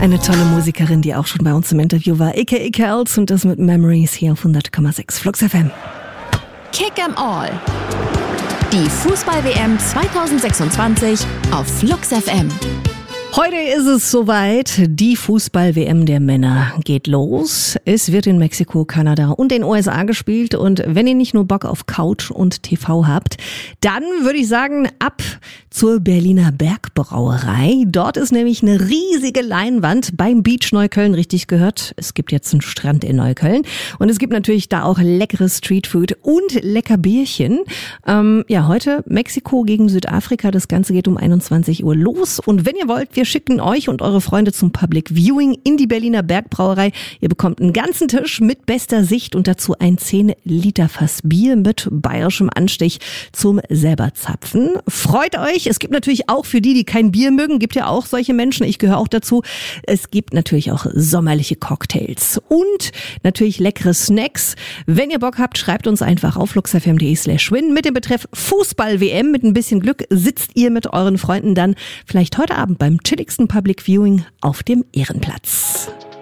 Eine tolle Musikerin, die auch schon bei uns im Interview war, a.k.a. Kels, und das mit Memories hier auf 100,6 Flux FM. Kick 'em All. Die Fußball-WM 2026 auf Flux FM. Heute ist es soweit, die Fußball-WM der Männer geht los. Es wird in Mexiko, Kanada und den USA gespielt, und wenn ihr nicht nur Bock auf Couch und TV habt, dann würde ich sagen, ab zur Berliner Bergbrauerei. Dort ist nämlich eine riesige Leinwand beim Beach Neukölln, richtig gehört. Es gibt jetzt einen Strand in Neukölln und es gibt natürlich da auch leckeres Streetfood und lecker Bierchen. Heute Mexiko gegen Südafrika, das Ganze geht um 21 Uhr los, und wenn ihr wollt, wir schicken euch und eure Freunde zum Public Viewing in die Berliner Bergbrauerei. Ihr bekommt einen ganzen Tisch mit bester Sicht und dazu ein 10-Liter-Fass Bier mit bayerischem Anstich zum selber zapfen. Freut euch. Es gibt natürlich auch für die kein Bier mögen, gibt ja auch solche Menschen, ich gehöre auch dazu. Es gibt natürlich auch sommerliche Cocktails und natürlich leckere Snacks. Wenn ihr Bock habt, schreibt uns einfach auf fluxfm.de/win mit dem Betreff Fußball-WM. Mit ein bisschen Glück sitzt ihr mit euren Freunden dann vielleicht heute Abend beim chilligsten Public Viewing auf dem Ehrenplatz.